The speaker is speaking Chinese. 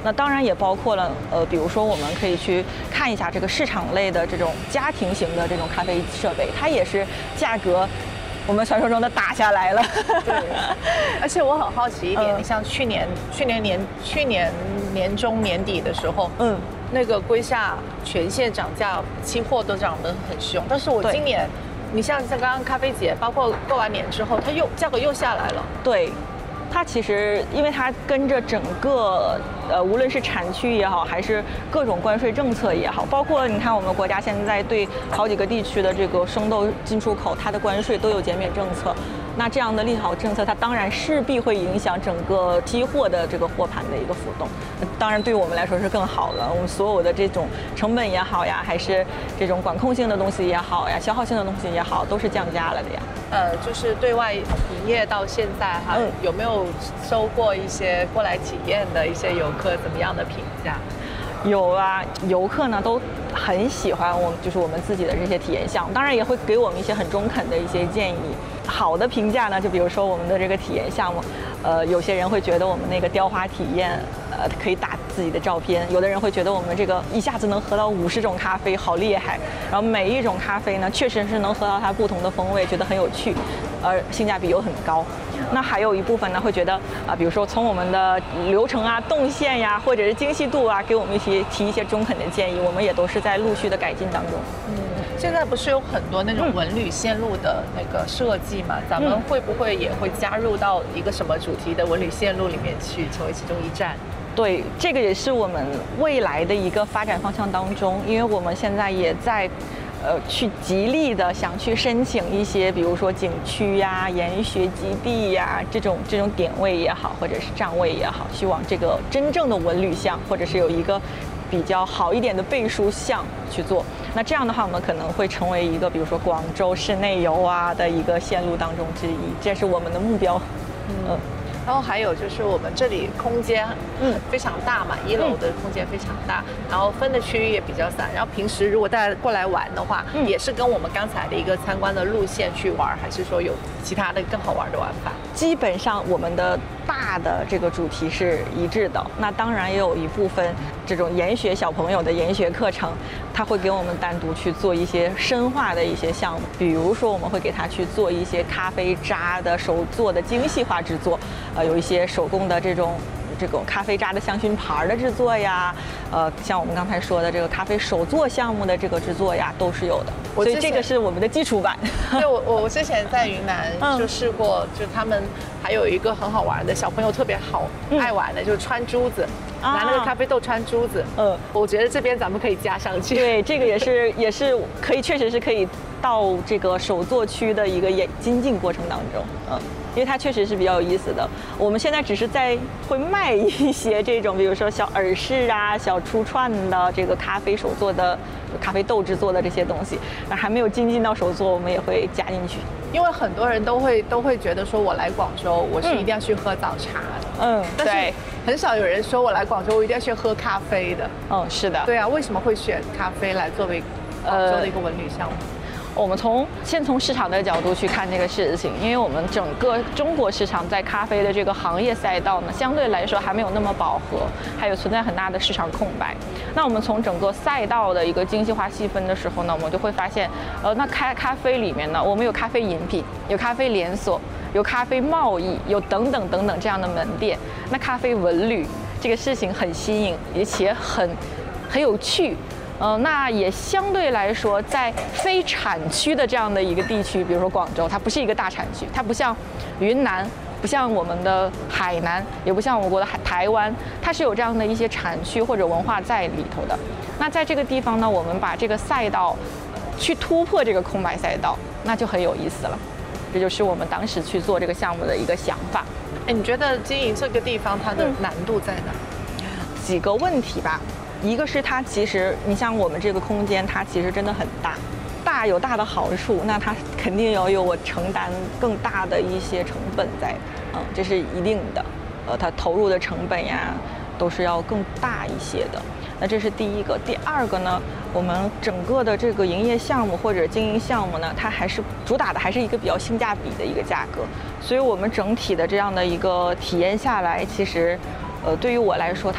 那当然也包括了比如说我们可以去看一下这个市场类的这种家庭型的这种咖啡设备，它也是价格我们传说中的打下来了。 对，而且我很好奇一点，你像去年年中年底的时候，那个龟夏全线涨价，期货都涨得很凶，但是我今年，你像刚刚咖啡节，包括过完年之后，它价格又下来了。 对。它其实，因为它跟着整个无论是产区也好，还是各种关税政策也好，包括你看我们国家现在对好几个地区的这个生豆进出口，它的关税都有减免政策。那这样的利好政策，它当然势必会影响整个期货的这个货盘的一个浮动。当然，对于我们来说是更好了。我们所有的这种成本也好呀，还是这种管控性的东西也好呀，消耗性的东西也好，都是降价了的呀。 就是对外营业到现在哈，有没有收过一些过来体验的一些游客怎么样的评价？ 有啊，游客呢都很喜欢就是我们自己的这些体验项目，当然也会给我们一些很中肯的一些建议。好的评价呢，就比如说我们的这个体验项目，有些人会觉得我们那个雕花体验，可以打自己的照片；有的人会觉得我们这个一下子能喝到50种咖啡，好厉害。然后每一种咖啡呢，确实是能喝到它不同的风味，觉得很有趣，而性价比又很高。那还有一部分呢，会觉得比如说从我们的流程啊、动线呀，或者是精细度啊，给我们提一些中肯的建议，我们也都是在陆续的改进当中。 现在不是有很多那种纹理线路的那个设计嘛？咱们会不会也会加入到一个什么主题的纹理线路里面去，成为其中一站？ 对，这个也是我们未来的一个发展方向当中，因为我们现在也在去极力的想去申请一些，比如说景区呀、研学基地呀这种点位也好，或者是站位也好，希望这个真正的文旅项，或者是有一个比较好一点的背书项去做。那这样的话，我们可能会成为一个，比如说广州市内游啊的一个线路当中之一，这是我们的目标。 然后还有就是我们这里空间非常大嘛，1楼的空间非常大，然后分的区域也比较散。然后平时如果大家过来玩的话，也是跟我们刚才的一个参观的路线去玩，还是说有其他的更好玩的玩法？ 基本上我们的大的这个主题是一致的。那当然也有一部分这种研学小朋友的研学课程，他会给我们单独去做一些深化的一些项目，比如说我们会给他去做一些咖啡渣的手做的精细化制作。有一些手工的这种咖啡渣的香薰盘的制作呀，像我们刚才说的这个咖啡手作项目的这个制作呀，都是有的。所以这个是我们的基础版。 对，我之前在云南就试过，就他们还有一个很好玩的，小朋友特别爱玩的，就是穿珠子。拿那个咖啡豆穿珠子，我觉得这边咱们可以加上去。 对，这个也是可以，确实是可以到这个手作区的一个精进过程当中，因为它确实是比较有意思的。我们现在只是会卖一些这种，比如说小耳饰啊、小出串的这个咖啡手做的咖啡豆制作的这些东西，还没有精进到手作，我们也会加进去。因为很多人都会觉得说，我来广州，我是一定要去喝早茶的，但是很少有人说我来广州，我一定要去喝咖啡的。是的。对啊，为什么会选咖啡来作为广州的一个文旅项目？ 我们先从市场的角度去看这个事情，因为我们整个中国市场在咖啡的这个行业赛道呢，相对来说还没有那么饱和，还有存在很大的市场空白。那我们从整个赛道的一个精细化细分的时候呢，我们就会发现，那咖啡里面呢，我们有咖啡饮品，有咖啡连锁，有咖啡贸易，有等等这样的门店。那咖啡文旅这个事情很新颖，而且很有趣。那也相对来说，在非产区的这样的一个地区，比如说广州，它不是一个大产区，它不像云南，不像我们的海南，也不像我国的台湾，它是有这样的一些产区或者文化在里头的。那在这个地方呢，我们把这个赛道去突破这个空白赛道，那就很有意思了。这就是我们当时去做这个项目的一个想法。 你觉得经营这个地方它的难度在哪？ 几个问题吧。一个是它其实，你像我们这个空间，它其实真的很大，大有大的好处，那它肯定要有我承担更大的一些成本在，这是一定的，它投入的成本呀，都是要更大一些的。那这是第一个。第二个呢，我们整个的这个营业项目或者经营项目呢，它还是主打的还是一个比较性价比的一个价格，所以我们整体的这样的一个体验下来，其实。对于我来说，